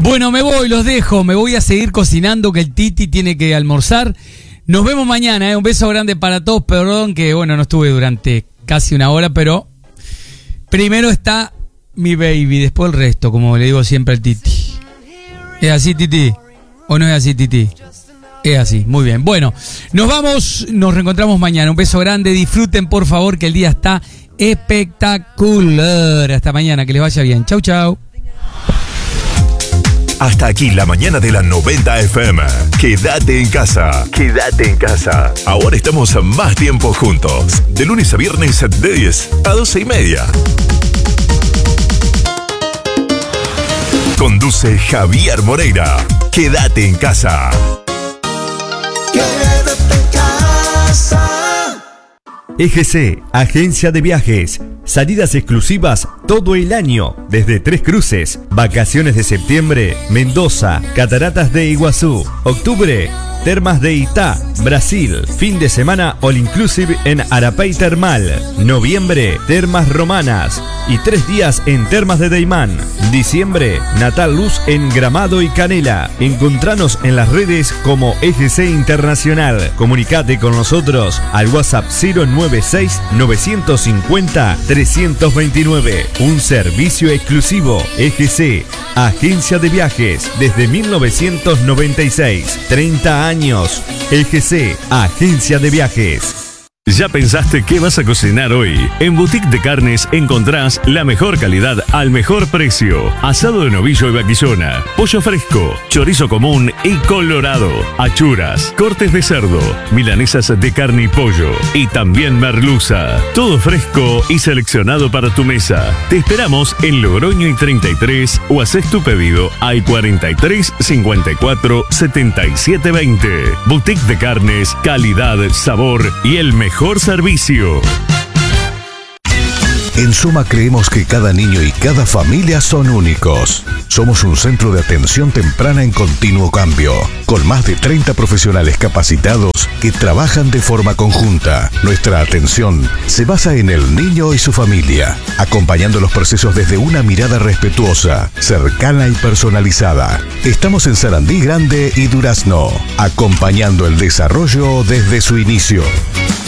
Bueno, me voy, los dejo. Me voy a seguir cocinando, que el Titi tiene que almorzar. Nos vemos mañana, Un beso grande para todos. Perdón que, no estuve durante casi una hora, pero primero está mi baby, después el resto, como le digo siempre al Titi. ¿Es así, Titi? ¿O no es así, Titi? Es así, muy bien. Bueno, nos vamos, nos reencontramos mañana. Un beso grande, disfruten por favor que el día está espectacular. Hasta mañana, que les vaya bien. Chau, chau. Hasta aquí la mañana de la 90 FM. Quédate en casa. Quédate en casa. Ahora estamos más tiempo juntos. De lunes a viernes de 10 a 12:30. Conduce Javier Moreira. Quédate en casa. Quédate en casa. EGC, Agencia de Viajes. Salidas exclusivas todo el año, desde Tres Cruces, vacaciones de septiembre, Mendoza, Cataratas de Iguazú, octubre, Termas de Itá, Brasil, fin de semana all inclusive en Arapey Termal, noviembre, Termas Romanas y 3 días en Termas de Deimán, diciembre, Natal Luz en Gramado y Canela. Encontranos en las redes como EGC Internacional. Comunicate con nosotros al WhatsApp 096 950 329. Un servicio exclusivo. EGC, Agencia de Viajes, desde 1996. 30 años. EGC, Agencia de Viajes. ¿Ya pensaste qué vas a cocinar hoy? En Boutique de Carnes encontrás la mejor calidad al mejor precio. Asado de novillo y vaquillona, pollo fresco, chorizo común y colorado, achuras, cortes de cerdo, milanesas de carne y pollo y también merluza. Todo fresco y seleccionado para tu mesa. Te esperamos en Logroño y 33 o haces tu pedido al 43 54 77 20. Boutique de Carnes, calidad, sabor y el mejor servicio. En Suma creemos que cada niño y cada familia son únicos. Somos un centro de atención temprana en continuo cambio, con más de 30 profesionales capacitados que trabajan de forma conjunta. Nuestra atención se basa en el niño y su familia, acompañando los procesos desde una mirada respetuosa, cercana y personalizada. Estamos en Sarandí Grande y Durazno, acompañando el desarrollo desde su inicio.